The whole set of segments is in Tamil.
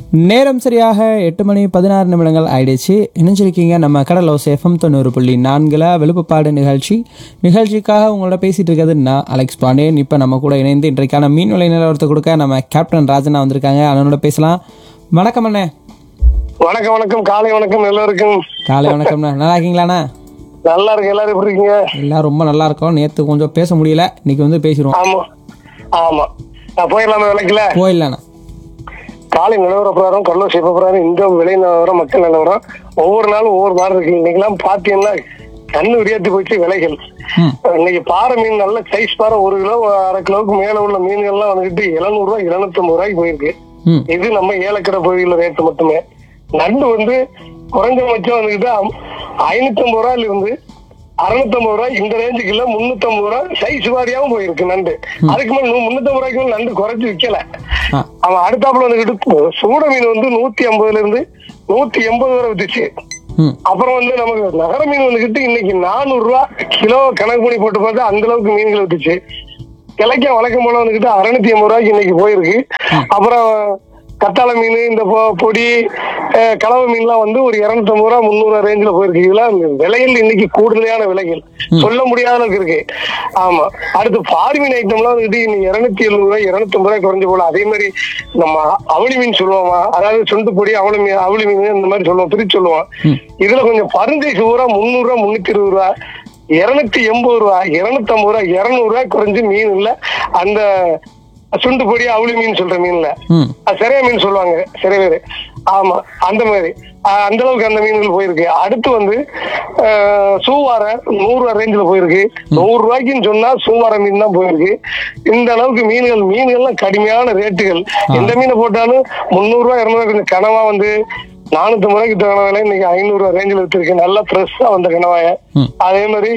நேரம் சரியாக 8:16 ஆயிடுச்சு. இணைஞ்சிருக்கீங்க நம்ம கடல் ஓசை FM 90.4 விழுப்புப்பாடு நிகழ்ச்சிக்காக உங்களோட பேசிட்டு இருக்கிறது நான் அலெக்ஸ் பாண்டியன். இப்போ நம்ம கூட இணைந்து இன்றைக்கான மீன் விலை நிலவரத்தை கொடுக்க நம்ம கேப்டன் ராஜனா வந்திருக்காங்க. அண்ணனோட பேசலாம். வணக்கம் அண்ணே. வணக்கம் வணக்கம். காலை வணக்கம் எல்லாருக்கும். காலை வணக்கம்ண்ணா. நல்லா இருக்கீங்களாண்ணா? நல்லா இருக்கு. எல்லாரும் எப்படி இருக்கீங்க? எல்லாம் ரொம்ப நல்லா இருக்கோம். நேற்று கொஞ்சம் பேச முடியல, இன்னைக்கு வந்து பேசிடுவோம். ஆமா ஆமா, நான் போயிடலாமா விலைக்குல? போயிடலாண்ணா. காலை நிலவர பிரகாரம் கடலூர் சிப்ப பிரகாரம் இந்த விலை நிலவரம் மக்கள் நிலவரம் ஒவ்வொரு நாளும் ஒவ்வொரு மாதிரி இருக்கு. இன்னைக்கெல்லாம் பாத்தீங்கன்னா கண்ணு விரியாத்தி போயிடுச்சு விலைகள். இன்னைக்கு பாறை மீன் நல்ல சைஸ் பாறை 1 கிலோ 1/2 கிலோவுக்கு மேல உள்ள மீன்கள்லாம் வந்துட்டு 700 ரூபாய் 750 ரூபாய்க்கு போயிருக்கு. இது நம்ம ஏலக்கடை பகுதியில் ரேட்டு மட்டுமே. நண்டு வந்து குறைஞ்சபட்சம் வந்துகிட்டு 550 ரூபாயில இருந்து 650 ரூபாய் இந்த ரேஞ்சுக்கு இல்ல 350 ரூபாய் சைஸ் வாரியாவும் போயிருக்கு நண்டு. அதுக்கு மேல 350 ரூபாய்க்கு மேல நண்டு குறைச்சு விக்கல. அவன் அடுத்தாப்புல வந்துகிட்டு சூட மீன் வந்து 150 இருந்து 180 வரை வித்துச்சு. அப்புறம் வந்து நமக்கு நகர மீன் வந்துகிட்டு இன்னைக்கு 400 ரூபாய் கிலோ கணக்கு பண்ணி போட்டு பார்த்தா அந்த அளவுக்கு மீன்கள் வித்துச்சு. கிளைக்க வழக்கம் போல வந்துகிட்டு 680 ரூபாய்க்கு இன்னைக்கு போயிருக்கு. அப்புறம் கத்தாழை மீன் இந்த பொடி கலவை மீன்லாம் வந்து ஒரு 250 ரூபா 300 ரேஞ்சில் போயிருக்கு. இதெல்லாம் விலைகள் இன்னைக்கு கூடுதலான விலைகள் சொல்ல முடியாத அளவுக்கு இருக்கு. ஆமா. அடுத்து பாரி மீன் ஐட்டம்லாம் வந்துட்டு இன்னைக்கு 270 ரூபாய் 250 ரூபாய் குறைஞ்சு போல. அதே மாதிரி நம்ம அவளி மீன் சொல்லுவோமா, அதாவது சுண்டு பொடி அவளி மீன் இந்த மாதிரி சொல்லுவோம், பிரிச்சு சொல்லுவோம். இதுல கொஞ்சம் பருந்தை சூறா 300 ரூபா 320 ரூபா 280 ரூபா 250 ரூபா 200 ரூபாய் குறைஞ்சு மீன் இல்ல. அந்த சுண்டு பொடி அவளி மீன் சொல்ற மீன்ல சிறைய மீன் சொல்லுவாங்க சிறை பேரு. ஆமா, அந்த மாதிரி அந்த அளவுக்கு அந்த மீன்கள் போயிருக்கு. அடுத்து வந்து சூவார 100 ரூபாய் ரேஞ்சில் போயிருக்கு. 100 ரூபாய்க்குன்னு சொன்னா சூவார மீன் தான் போயிருக்கு. இந்த அளவுக்கு மீன்கள்லாம் கடுமையான ரேட்டுகள். எந்த மீனை போட்டாலும் 300 ரூபாய் 200 ரூபாய். கொஞ்சம் கனவா வந்து 450 ரூபாய்க்கு கனவாயில இன்னைக்கு 500 ரூபாய் ரேஞ்சில் வித்துருக்கு. நல்லா ஃப்ரெஷ்ஷா வந்த கனவாய. அதே மாதிரி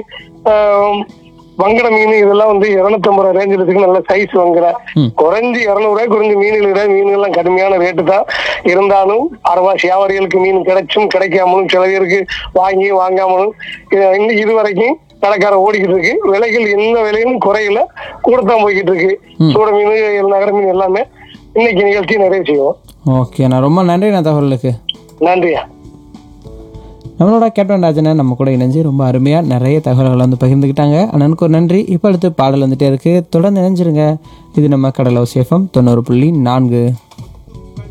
வங்கட மீன் இதெல்லாம் வந்து 250 ரூபாய் ரேஞ்சில் இருக்கு. நல்ல சைஸ் வங்கட குறைஞ்சி 200 ரூபாய் குறைஞ்சி மீன்கள்லாம் கடுமையான ரேட்டு தான். இருந்தாலும் அரவாசி வியாபாரிகளுக்கு மீன் கிடைச்சும் கிடைக்காமலும் சில பேருக்கு வாங்கி வாங்காமலும் இது வரைக்கும் கடைக்கார ஓடிக்கிட்டு இருக்கு. விலைகள் எந்த விலையும் குறையில கூடத்தான் போய்கிட்டு இருக்கு. சூட மீன் நகர மீன் எல்லாமே இன்னைக்கு நிகழ்ச்சி நிறைவு செய்வோம். ஓகே, நான் ரொம்ப நன்றி நான் தகவலுக்கு. நன்றியா. நம்மளோட கேப்டன் ராஜனை நம்ம கூட இணைஞ்சு ரொம்ப அருமையாக நிறைய தகவல்களை வந்து பகிர்ந்துக்கிட்டாங்க. அண்ணனுக்கு ஒரு நன்றி. இப்போ அடுத்து பாடல் வந்துட்டே இருக்குது. தொடர்ந்து இணைஞ்சிருங்க. இது நம்ம கடல் ஓசை FM 90.4.